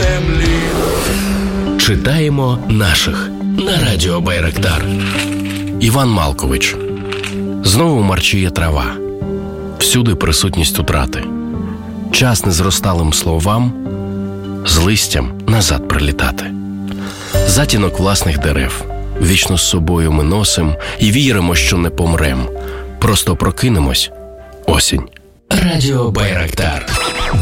землі. Читаємо наших на радіо Байрактар. Іван Малкович. Знову марчіє трава. Всюди присутність утрати. Час незросталим словам з листям назад прилітати. Затінок власних дерев. Вічно з собою ми носим і віримо, що не помрем. Просто прокинемось. Осінь. Радіо Байрактар.